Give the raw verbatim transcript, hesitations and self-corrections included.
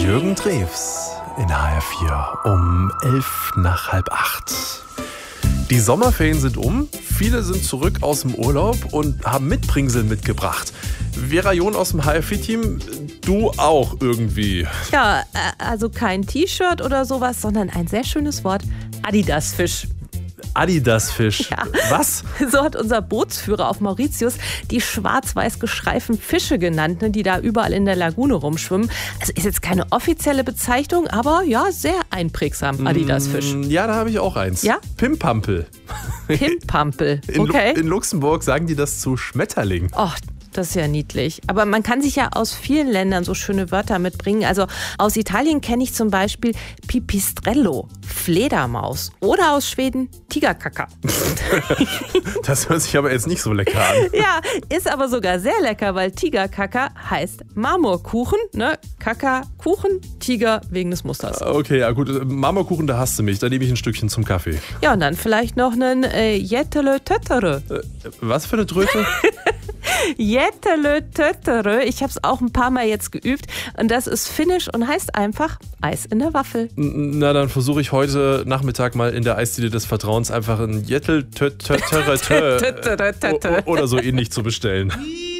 Jürgen Drews in H R vier um elf nach halb acht. Die Sommerferien sind um, viele sind zurück aus dem Urlaub und haben Mitbringsel mitgebracht. Vera John aus dem H R vier-Team, du auch irgendwie. Ja, also kein T-Shirt oder sowas, sondern ein sehr schönes Wort, Adidas-Fisch. Adidas-Fisch. Ja. Was? So hat unser Bootsführer auf Mauritius die schwarz-weiß gestreiften Fische genannt, die da überall in der Lagune rumschwimmen. Also ist jetzt keine offizielle Bezeichnung, aber ja, sehr einprägsam, Adidas-Fisch. Ja, da habe ich auch eins. Ja? Pimpampel. Pimpampel, In, Lu- okay. in Luxemburg sagen die das zu Schmetterling. Och, das ist ja niedlich. Aber man kann sich ja aus vielen Ländern so schöne Wörter mitbringen. Also aus Italien kenne ich zum Beispiel Pipistrello, Fledermaus. Oder aus Schweden Tigerkaka. Das hört sich aber jetzt nicht so lecker an. Ja, ist aber sogar sehr lecker, weil Tigerkaka heißt Marmorkuchen. Ne? Kaka, Kuchen, Tiger wegen des Musters. Okay, ja gut. Marmorkuchen, da hast du mich. Da nehme ich ein Stückchen zum Kaffee. Ja, und dann vielleicht noch einen äh, Jettele Töttere. Äh, was für eine Tröte? Jettele Töttere. Ich habe es auch ein paar Mal jetzt geübt. Und das ist finnisch und heißt einfach Eis in der Waffel. Na, dann versuche ich heute Nachmittag mal in der Eisdiele des Vertrauens einfach ein Jettel Töttere oder so ähnlich zu bestellen.